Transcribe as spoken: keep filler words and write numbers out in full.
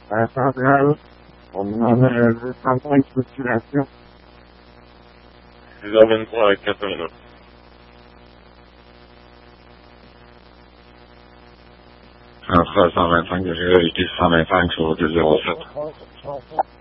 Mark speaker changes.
Speaker 1: la centrale, on en a trente-cinq circulations.
Speaker 2: six heures vingt-trois avec quatre minutes.
Speaker 3: Centrale cent vingt-cinq, j'ai vérifié cent vingt-cinq sur deux zéro sept.